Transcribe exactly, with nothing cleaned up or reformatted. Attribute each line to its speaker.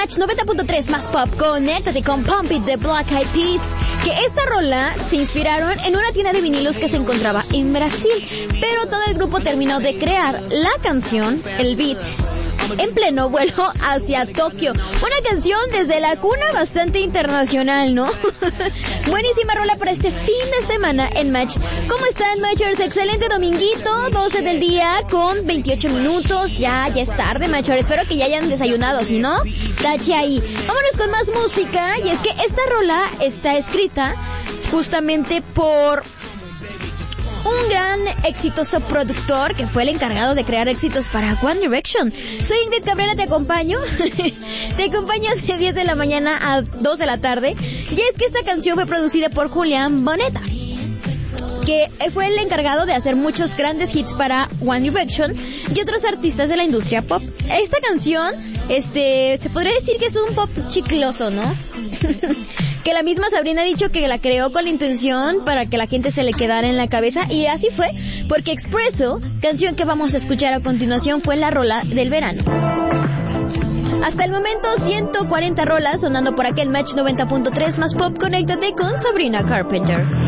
Speaker 1: Match noventa punto tres más pop, conéctate con Pump It de Black Eyed Peas, que esta rola se inspiraron en una tienda de vinilos que se encontraba en Brasil, pero todo el grupo terminó de crear la canción, el beat, en pleno vuelo hacia Tokio. Una canción desde la cuna bastante internacional, ¿no? Buenísima rola para este fin de semana en Match. ¿Cómo están, Matchers? Excelente dominguito, doce del día con veintiocho minutos. Ya, ya es tarde, Matchers. Espero que ya hayan desayunado, si no, tache ahí. Vámonos con más música, y es que esta rola está escrita justamente por un gran exitoso productor que fue el encargado de crear éxitos para One Direction. Soy Ingrid Cabrera, te acompaño. Te acompaño de diez de la mañana a dos de la tarde. Y es que esta canción fue producida por Julián Boneta, que fue el encargado de hacer muchos grandes hits para One Direction y otros artistas de la industria pop. Esta canción, este, se podría decir que es un pop chicloso, ¿no? Que la misma Sabrina ha dicho que la creó con la intención para que la gente se le quedara en la cabeza, y así fue, porque Expresso, canción que vamos a escuchar a continuación, fue la rola del verano. Hasta el momento, ciento cuarenta rolas sonando por aquel Match noventa punto tres más pop. Conéctate con Sabrina Carpenter.